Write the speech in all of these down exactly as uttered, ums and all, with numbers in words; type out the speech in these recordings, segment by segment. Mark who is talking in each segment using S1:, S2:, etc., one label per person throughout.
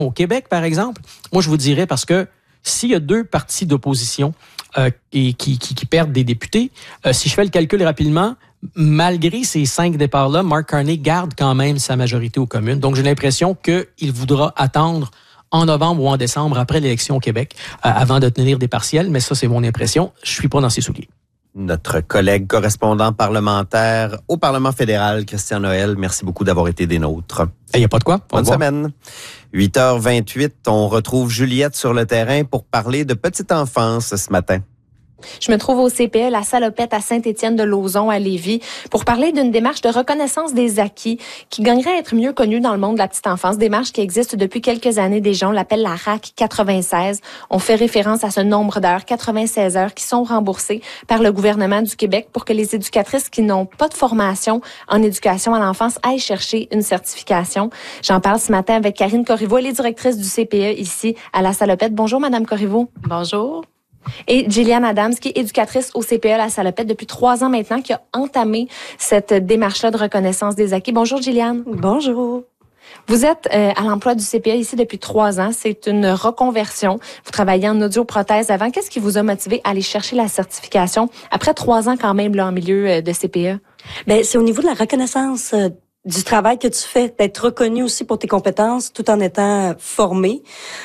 S1: au Québec, par exemple? Moi, je vous dirais parce que s'il y a deux partis d'opposition euh, et qui, qui, qui perdent des députés, euh, si je fais le calcul rapidement, malgré ces cinq départs-là, Mark Carney garde quand même sa majorité aux communes. Donc, j'ai l'impression qu'il voudra attendre en novembre ou en décembre, après l'élection au Québec, euh, avant de tenir des partiels. Mais ça, c'est mon impression. Je suis pas dans ses souliers.
S2: Notre collègue correspondant parlementaire au Parlement fédéral, Christian Noël, merci beaucoup d'avoir été des nôtres.
S1: Il n'y a pas de quoi.
S2: Bonne semaine. huit heures vingt-huit, on retrouve Juliette sur le terrain pour parler de petite enfance ce matin.
S3: Je me trouve au C P E, la Salopette à Saint-Étienne-de-Lauzon, à Lévis, pour parler d'une démarche de reconnaissance des acquis qui gagnerait à être mieux connue dans le monde de la petite enfance. Démarche qui existe depuis quelques années déjà. On l'appelle la R A C quatre-vingt-seize. On fait référence à ce nombre d'heures, quatre-vingt-seize heures, qui sont remboursées par le gouvernement du Québec pour que les éducatrices qui n'ont pas de formation en éducation à l'enfance aillent chercher une certification. J'en parle ce matin avec Karine Corriveau. Elle est directrice du C P E ici à la Salopette. Bonjour, Madame Corriveau.
S4: Bonjour.
S3: Et Gillian Adams, qui est éducatrice au C P E La Salopette depuis trois ans maintenant, qui a entamé cette démarche-là de reconnaissance des acquis. Bonjour, Gillian.
S4: Bonjour.
S3: Vous êtes euh, à l'emploi du C P E ici depuis trois ans. C'est une reconversion. Vous travaillez en audioprothèse avant. Qu'est-ce qui vous a motivé à aller chercher la certification après trois ans quand même là, en milieu euh, de C P E?
S4: Bien, c'est au niveau de la reconnaissance euh, du travail que tu fais, d'être reconnu aussi pour tes compétences tout en étant formé,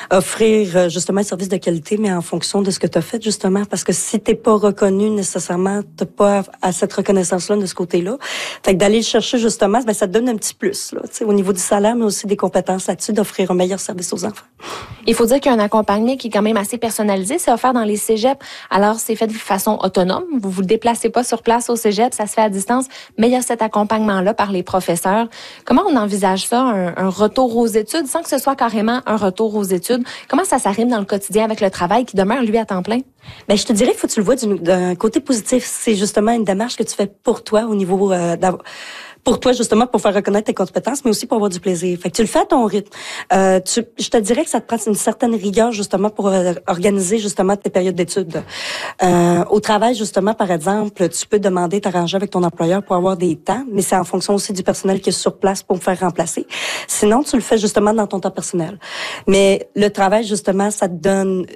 S4: offrir justement un service de qualité, mais en fonction de ce que tu as fait justement, parce que si t'es pas reconnu nécessairement, t'as pas à cette reconnaissance-là de ce côté-là. Fait que d'aller le chercher justement, ben ça te donne un petit plus là, tu sais, au niveau du salaire, mais aussi des compétences là-dessus, d'offrir un meilleur service aux enfants.
S3: Il faut dire qu'il y a un accompagnement qui est quand même assez personnalisé. C'est offert dans les cégeps. Alors, c'est fait de façon autonome. Vous vous déplacez pas sur place au cégep, ça se fait à distance, mais il y a cet accompagnement-là par les professeurs. Comment on envisage ça, un, un retour aux études, sans que ce soit carrément un retour aux études? Comment ça s'arrime dans le quotidien avec le travail qui demeure, lui, à temps plein?
S4: Ben, je te dirais qu'il faut que tu le vois d'un côté positif. C'est justement une démarche que tu fais pour toi au niveau euh, d'avoir... pour toi, justement, pour faire reconnaître tes compétences, mais aussi pour avoir du plaisir. Fait que tu le fais à ton rythme. Euh, tu, je te dirais que ça te prend une certaine rigueur, justement, pour euh, organiser, justement, tes périodes d'études. Euh, au travail, justement, par exemple, tu peux demander, t'arranger avec ton employeur pour avoir des temps, mais c'est en fonction aussi du personnel qui est sur place pour me faire remplacer. Sinon, tu le fais, justement, dans ton temps personnel. Mais le travail, justement, ça te donne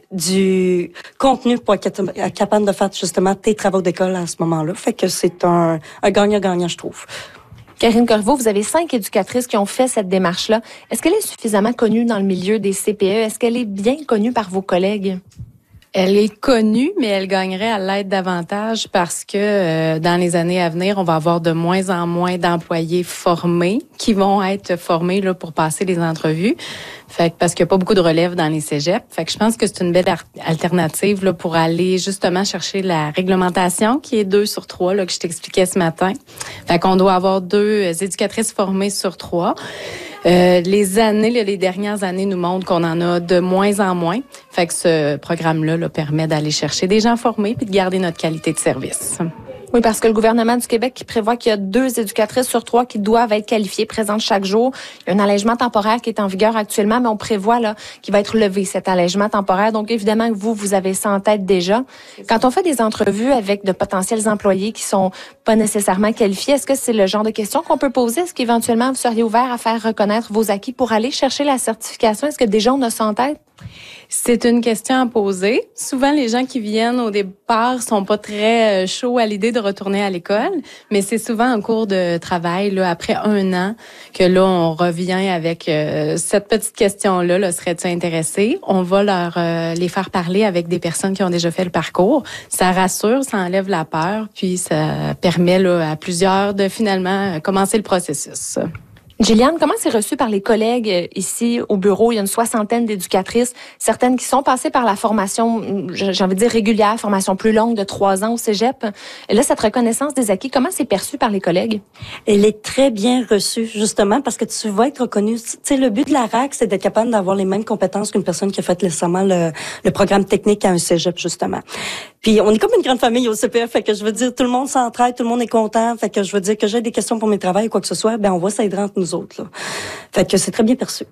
S4: du contenu pour être capable de faire, justement, tes travaux d'école à ce moment-là. Fait que c'est un, un gagnant-gagnant, je trouve.
S3: Karine Corriveau, vous avez cinq éducatrices qui ont fait cette démarche-là. Est-ce qu'elle est suffisamment connue dans le milieu des C P E? Est-ce qu'elle est bien connue par vos collègues?
S5: Elle est connue, mais elle gagnerait à l'être davantage parce que euh, dans les années à venir, on va avoir de moins en moins d'employés formés qui vont être formés là pour passer les entrevues. Fait que parce qu'il n'y a pas beaucoup de relève dans les cégeps. Fait que je pense que c'est une belle alternative là pour aller justement chercher la réglementation qui est deux sur trois là que je t'expliquais ce matin. Fait qu'on doit avoir deux éducatrices formées sur trois. Euh, les années, les dernières années nous montrent qu'on en a de moins en moins. Fait que ce programme-là là, permet d'aller chercher des gens formés puis de garder notre qualité de service.
S3: Oui, parce que le gouvernement du Québec qui prévoit qu'il y a deux éducatrices sur trois qui doivent être qualifiées, présentes chaque jour. Il y a un allègement temporaire qui est en vigueur actuellement, mais on prévoit là qu'il va être levé, cet allègement temporaire. Donc, évidemment que vous, vous avez ça en tête déjà. Quand on fait des entrevues avec de potentiels employés qui sont pas nécessairement qualifiés, est-ce que c'est le genre de questions qu'on peut poser? Est-ce qu'éventuellement, vous seriez ouvert à faire reconnaître vos acquis pour aller chercher la certification? Est-ce que déjà on a ça en tête?
S5: C'est une question à poser. Souvent, les gens qui viennent au départ sont pas très chauds à l'idée de retourner à l'école, mais c'est souvent en cours de travail, là, après un an, que là, on revient avec euh, cette petite question-là. Là, serais-tu intéressé? On va leur euh, les faire parler avec des personnes qui ont déjà fait le parcours. Ça rassure, ça enlève la peur, puis ça permet là, à plusieurs de finalement commencer le processus.
S3: Gillian, comment c'est reçu par les collègues ici au bureau? Il y a une soixantaine d'éducatrices, certaines qui sont passées par la formation, j'ai envie de dire régulière, formation plus longue de trois ans au cégep. Et là, cette reconnaissance des acquis, comment c'est perçu par les collègues?
S4: Elle est très bien reçue, justement, parce que tu vas être reconnu. Tu sais, le but de la R A C, c'est d'être capable d'avoir les mêmes compétences qu'une personne qui a fait récemment le, le programme technique à un cégep, justement. Puis, on est comme une grande famille au C P F, fait que je veux dire, tout le monde s'entraide, tout le monde est content, fait que je veux dire que j'ai des questions pour mes travails ou quoi que ce soit, ben on va s'aider entre nous autres, là. Fait que c'est très bien perçu.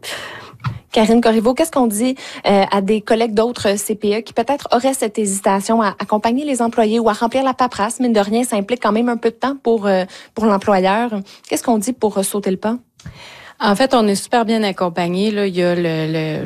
S3: Karine Corriveau, qu'est-ce qu'on dit euh, à des collègues d'autres C P E qui peut-être auraient cette hésitation à accompagner les employés ou à remplir la paperasse, mais de rien, ça implique quand même un peu de temps pour euh, pour l'employeur. Qu'est-ce qu'on dit pour euh, sauter le pas?
S5: En fait, on est super bien accompagnés. Là, il y a le, le,